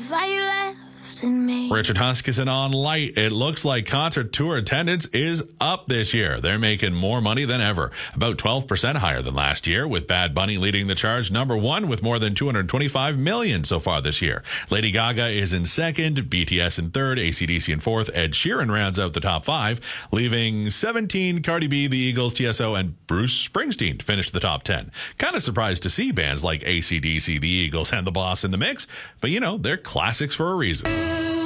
fire left in me. Richard Huskisson on Light. It looks like concert tour attendance is up this year. They're making more money than ever, about 12% higher than last year, with Bad Bunny leading the charge number one with more than $225 million so far this year. Lady Gaga is in second, BTS in third, AC/DC in fourth. Ed Sheeran rounds out the top five, leaving 17 Cardi B, The Eagles, TSO, and Bruce Springsteen to finish the top 10. Kind of surprised to see bands like AC/DC, The Eagles, and The Boss in the mix, but you know, they're classics for a reason.